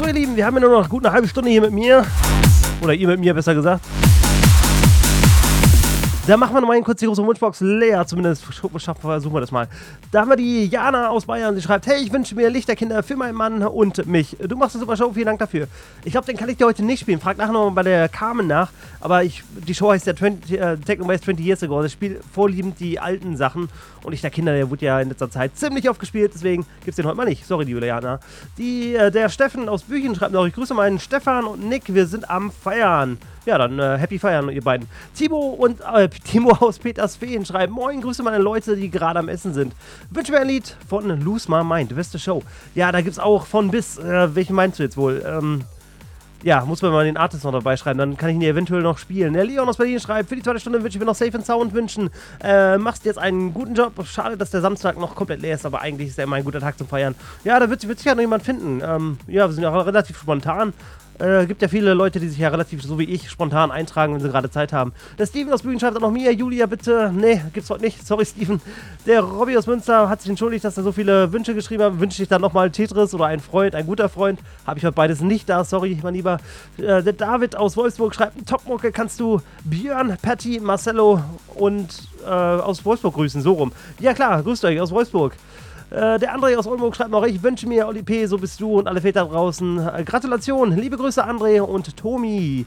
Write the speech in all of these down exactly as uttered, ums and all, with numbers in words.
ihr Lieben, wir haben ja nur noch gut eine halbe Stunde hier mit mir. Oder ihr mit mir, besser gesagt. Da machen wir noch mal kurz die große Wunschbox leer, zumindest schaffen, versuchen wir das mal. Da haben wir die Jana aus Bayern, die schreibt, hey, ich wünsche mir Lichterkinder für meinen Mann und mich. Du machst eine super Show, vielen Dank dafür. Ich glaube, den kann ich dir heute nicht spielen, frag nachher noch mal bei der Carmen nach, aber ich, die Show heißt ja zwanzig, äh, Techno-Base zwanzig Years Ago, das spielt vorliebend die alten Sachen und Lichterkinder, der wurde ja in letzter Zeit ziemlich oft gespielt, deswegen gibt's den heute mal nicht. Sorry, liebe Jana. Die, äh, der Steffen aus Büchen schreibt noch, ich grüße meinen Stefan und Nick, wir sind am Feiern. Ja, dann äh, Happy Feiern, ihr beiden. Timo und äh, Timo aus Petersfeen schreiben, moin, grüße meine Leute, die gerade am Essen sind. Wünsche mir ein Lied von Lose My Mind, beste Show. Ja, da gibt's auch von bis, äh, welchen meinst du jetzt wohl? Ähm, ja, muss man mal den Artist noch dabei schreiben, dann kann ich ihn eventuell noch spielen. Der Leon aus Berlin schreibt, für die zweite Stunde wünsche ich mir noch Safe and Sound wünschen. Äh, machst jetzt einen guten Job. Schade, dass der Samstag noch komplett leer ist, aber eigentlich ist ja immer ein guter Tag zum Feiern. Ja, da wird, wird sich ja noch jemand finden. Ähm, ja, wir sind ja relativ spontan. Äh, gibt ja viele Leute, die sich ja relativ, so wie ich, spontan eintragen, wenn sie gerade Zeit haben. Der Steven aus Büchen schreibt auch noch mir, Julia, bitte. Nee, gibt's heute nicht. Sorry, Steven. Der Robby aus Münster hat sich entschuldigt, dass er so viele Wünsche geschrieben hat. Wünsche ich dann nochmal Tetris oder ein Freund, ein guter Freund. Habe ich heute beides nicht da, sorry, mein Lieber. Äh, der David aus Wolfsburg schreibt, Topmucke, kannst du Björn, Patty, Marcello und äh, aus Wolfsburg grüßen, so rum. Ja klar, grüßt euch aus Wolfsburg. Äh, der André aus Oldenburg schreibt noch, ich wünsche mir, Oli P., so bist du und alle Väter draußen. Äh, Gratulation, liebe Grüße André und Tomi.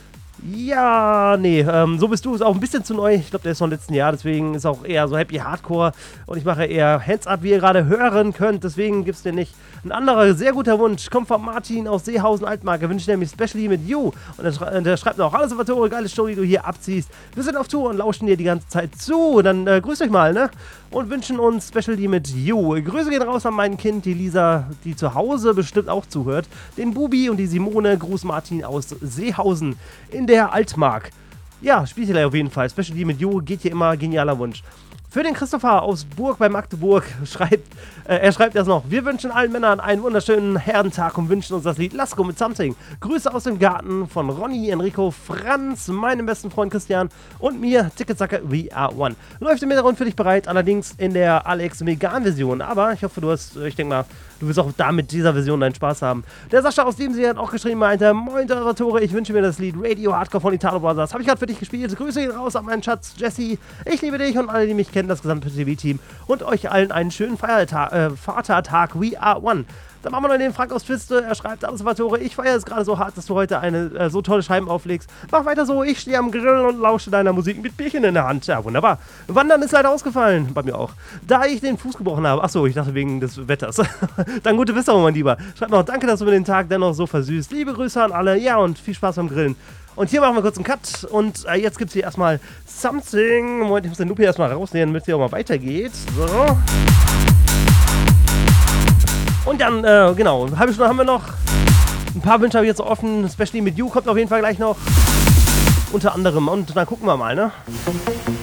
Ja, nee, ähm, so bist du, ist auch ein bisschen zu neu. Ich glaube, der ist vom letzten Jahr, deswegen ist auch eher so Happy Hardcore. Und ich mache eher Hands Up, wie ihr gerade hören könnt, deswegen gibt es den nicht. Ein anderer sehr guter Wunsch kommt von Martin aus Seehausen Altmark. Er wünscht nämlich Specially mit You. Und der, schrei der schreibt noch, hallo Salvatore, geile Story, die du hier abziehst. Wir sind auf Tour und lauschen dir die ganze Zeit zu. Dann äh, grüßt euch mal, ne? Und wünschen uns Specially mit You. Grüße gehen raus an mein Kind, die Lisa, die zu Hause bestimmt auch zuhört. Den Bubi und die Simone. Gruß Martin aus Seehausen in der Altmark. Ja, spielt ihr auf jeden Fall. Specially mit You geht hier immer, genialer Wunsch. Für den Christopher aus Burg bei Magdeburg schreibt, äh, er schreibt erst noch, wir wünschen allen Männern einen wunderschönen Herrentag und wünschen uns das Lied Lasko mit Something. Grüße aus dem Garten von Ronny, Enrico, Franz, meinem besten Freund Christian und mir, Ticketsacker We Are One. Läuft im Hintergrund für dich bereit, allerdings in der Alex Megan-Version, aber ich hoffe, du hast, ich denke mal, du wirst auch da mit dieser Version deinen Spaß haben. Der Sascha aus Diemsee hat auch geschrieben, meinte, moin Tore, ich wünsche mir das Lied Radio Hardcore von Italo Brothers. Habe ich gerade für dich gespielt. Grüße ihn raus an meinen Schatz Jesse. Ich liebe dich und alle, die mich kennen, das gesamte T V-Team und euch allen einen schönen Feiertag, äh, Vatertag. We Are One. Dann machen wir noch den Frank aus Twiste. Er schreibt, alles Salvatore, ich feiere es gerade so hart, dass du heute eine äh, so tolle Scheiben auflegst. Mach weiter so, ich stehe am Grill und lausche deiner Musik mit Bierchen in der Hand. Ja, wunderbar. Wandern ist leider ausgefallen. Bei mir auch. Da ich den Fuß gebrochen habe. Achso, ich dachte wegen des Wetters. Dann gute Besserung, mein Lieber. Schreibt noch, danke, dass du mir den Tag dennoch so versüßt. Liebe Grüße an alle. Ja, und viel Spaß beim Grillen. Und hier machen wir kurz einen Cut. Und äh, jetzt gibt es hier erstmal Something. Moment, ich muss den Loop hier erstmal rausnehmen, damit es hier auch mal weitergeht. So. Und dann, äh, genau, eine halbe Stunde haben wir noch. Ein paar Wünsche habe ich jetzt offen. Specially mit You kommt auf jeden Fall gleich noch. Unter anderem. Und dann gucken wir mal, ne?